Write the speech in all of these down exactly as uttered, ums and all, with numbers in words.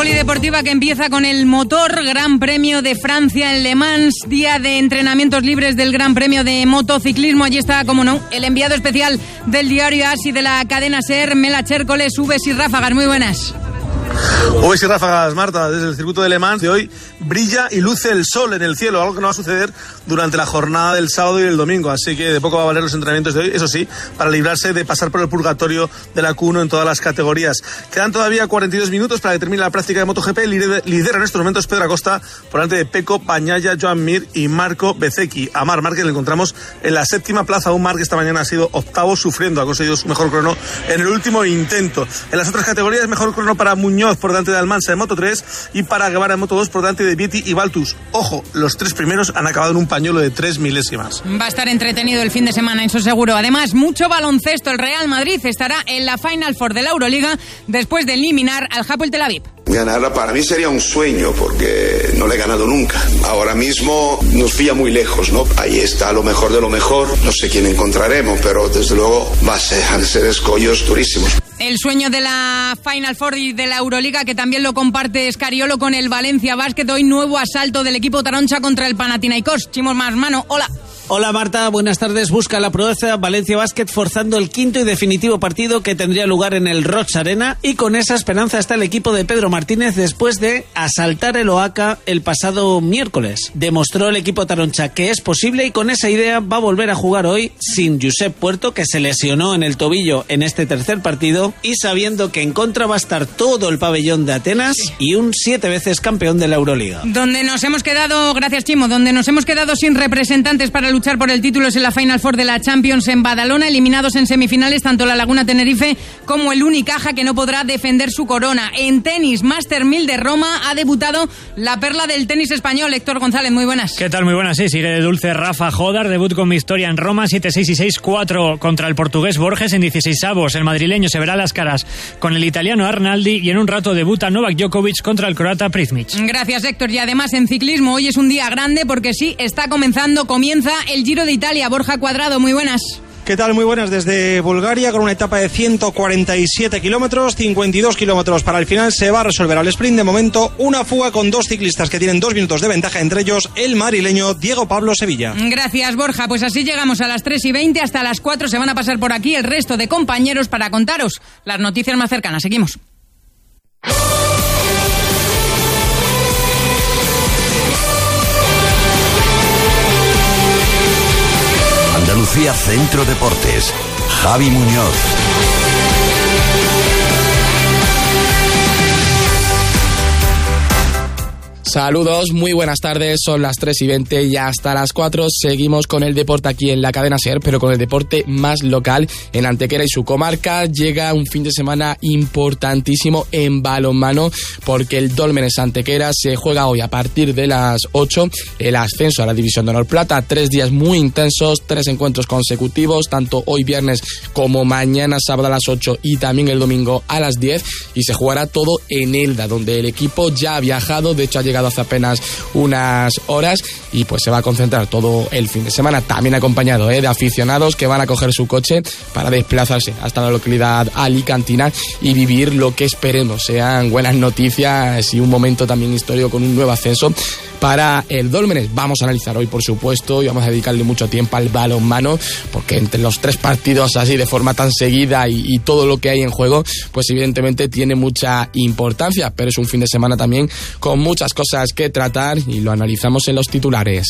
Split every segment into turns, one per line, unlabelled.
polideportiva que empieza con el motor. Gran Premio de Francia en Le Mans, día de entrenamientos libres del Gran Premio de motociclismo. Allí está, como no, el enviado especial del diario AS y de la cadena SER, Mela Chércoles. Ubes y ráfagas, muy buenas.
Hoy sí, ráfagas, Marta, desde el circuito de Le Mans de hoy brilla y luce el sol en el cielo, algo que no va a suceder durante la jornada del sábado y el domingo, así que de poco va a valer los entrenamientos de hoy, eso sí, para librarse de pasar por el purgatorio de la Q uno en todas las categorías. Quedan todavía cuarenta y dos minutos para que termine la práctica de MotoGP. Lidera en estos momentos Pedro Acosta por delante de Pecco Bagnaia, Joan Mir y Marco Bezzecchi. A Marc Márquez le encontramos en la séptima plaza, un Marc que esta mañana ha sido octavo sufriendo, ha conseguido su mejor crono en el último intento. En las otras categorías, mejor crono para Muñoz por delante de Almansa en Moto tres y para Guevara en Moto dos por delante de Vietti y Baltus. Ojo, los tres primeros han acabado en un pañuelo de tres milésimas.
Va a estar entretenido el fin de semana, eso seguro. Además, mucho baloncesto. El Real Madrid estará en la Final Four de la Euroliga después de eliminar al Hapoel Tel Aviv.
Ganarla para mí sería un sueño porque no le he ganado nunca. Ahora mismo nos pilla muy lejos, ¿no? Ahí está lo mejor de lo mejor. No sé quién encontraremos, pero desde luego va a ser, a ser escollos durísimos.
El sueño de la Final Four y de la Euroliga, que también lo comparte Scariolo con el Valencia Basket. Hoy nuevo asalto del equipo taroncha contra el Panathinaikos. Chimos más mano, hola.
Hola Marta, buenas tardes. Busca la proeza Valencia Basket forzando el quinto y definitivo partido que tendría lugar en el Roig Arena, y con esa esperanza está el equipo de Pedro Martínez después de asaltar el Oaca el pasado miércoles. Demostró el equipo taroncha que es posible y con esa idea va a volver a jugar hoy sin Josep Puerto, que se lesionó en el tobillo en este tercer partido, y sabiendo que en contra va a estar todo el pabellón de Atenas y un siete veces campeón de la Euroliga.
Donde nos hemos quedado, gracias Chimo, donde nos hemos quedado sin representantes para el luchar por el título es en la Final Four de la Champions en Badalona, eliminados en semifinales tanto la Laguna Tenerife como el Unicaja, que no podrá defender su corona. En tenis, Master mil de Roma, ha debutado la perla del tenis español, Héctor González, muy buenas.
¿Qué tal? Muy buenas, sí, sigue de dulce Rafa Jodar, debut con victoria en Roma, siete seis y seis cuatro contra el portugués Borges en dieciseisavos. El madrileño se verá las caras con el italiano Arnaldi y en un rato debuta Novak Djokovic contra el croata Pricmic.
Gracias, Héctor. Y además en ciclismo hoy es un día grande porque sí, está comenzando, comienza el Giro de Italia. Borja Cuadrado, muy buenas.
¿Qué tal? Muy buenas desde Bulgaria, con una etapa de ciento cuarenta y siete kilómetros, cincuenta y dos kilómetros para el final. Se va a resolver al sprint. De momento, una fuga con dos ciclistas que tienen dos minutos de ventaja, entre ellos el madrileño Diego Pablo Sevilla.
Gracias, Borja. Pues así llegamos a las tres y veinte. Hasta las cuatro se van a pasar por aquí el resto de compañeros para contaros las noticias más cercanas. Seguimos.
Andalucía Centro Deportes. Javi Muñoz.
Saludos, muy buenas tardes, son las tres y veinte y hasta las cuatro seguimos con el deporte aquí en la cadena SER, pero con el deporte más local en Antequera y su comarca. Llega un fin de semana importantísimo en balonmano porque el Dólmenes Antequera se juega hoy a partir de las ocho el ascenso a la División de Honor Plata. Tres días muy intensos, tres encuentros consecutivos, tanto hoy viernes como mañana sábado a las ocho y también el domingo a las diez, y se jugará todo en Elda, donde el equipo ya ha viajado, de hecho ha llegado hace apenas unas horas y pues se va a concentrar todo el fin de semana, también acompañado ¿eh? de aficionados que van a coger su coche para desplazarse hasta la localidad alicantina y vivir lo que esperemos sean buenas noticias y un momento también histórico con un nuevo ascenso para el Dólmenes. Vamos a analizar hoy, por supuesto, y vamos a dedicarle mucho tiempo al balonmano, porque entre los tres partidos así de forma tan seguida y, y todo lo que hay en juego, pues evidentemente tiene mucha importancia, pero es un fin de semana también con muchas cosas que tratar y lo analizamos en los titulares.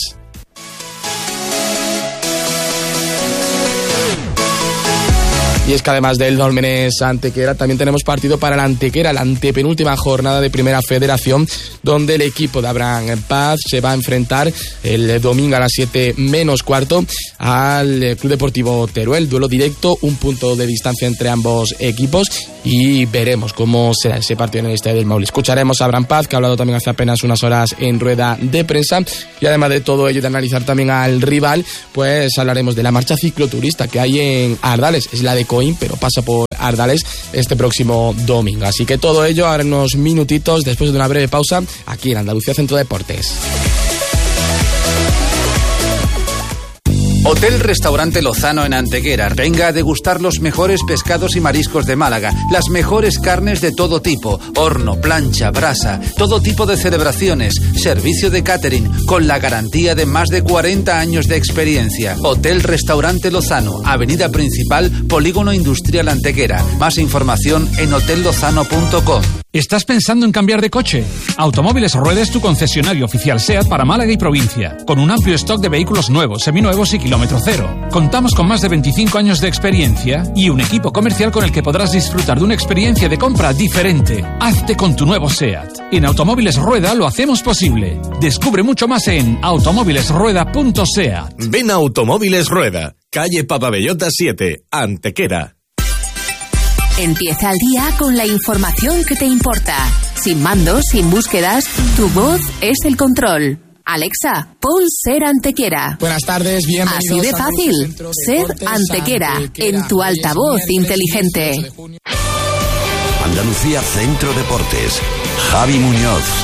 Y es que además del Dólmenes Antequera también tenemos partido para la Antequera, la antepenúltima jornada de Primera Federación, donde el equipo de Abraham Paz se va a enfrentar el domingo a las siete menos cuarto al Club Deportivo Teruel. Duelo directo, un punto de distancia entre ambos equipos, y veremos cómo será ese partido en el Estadio del Maule. Escucharemos a Abraham Paz, que ha hablado también hace apenas unas horas en rueda de prensa, y además de todo ello, de analizar también al rival, pues hablaremos de la marcha cicloturista que hay en Ardales. Es la de Coín, pero pasa por Ardales este próximo domingo. Así que todo ello ahora en unos minutitos, después de una breve pausa, aquí en Andalucía Centro Deportes.
Hotel Restaurante Lozano en Antequera. Venga a degustar los mejores pescados y mariscos de Málaga, las mejores carnes de todo tipo, horno, plancha, brasa, todo tipo de celebraciones, servicio de catering, con la garantía de más de cuarenta años de experiencia. Hotel Restaurante Lozano, Avenida Principal, Polígono Industrial Antequera. Más información en hotel lozano punto com.
¿Estás pensando en cambiar de coche? Automóviles Rueda es tu concesionario oficial SEAT para Málaga y provincia, con un amplio stock de vehículos nuevos, seminuevos y kilómetro cero. Contamos con más de veinticinco años de experiencia y un equipo comercial con el que podrás disfrutar de una experiencia de compra diferente. Hazte con tu nuevo SEAT. En Automóviles Rueda lo hacemos posible. Descubre mucho más en automóviles rueda punto seat.
Ven a Automóviles Rueda, calle Papabellota siete, Antequera.
Empieza el día con la información que te importa. Sin mandos, sin búsquedas, tu voz es el control. Alexa, pon Ser Antequera.
Buenas tardes, bienvenidos.
Así de fácil. Ser Antequera, en tu altavoz inteligente.
Andalucía Centro Deportes. Javi Muñoz.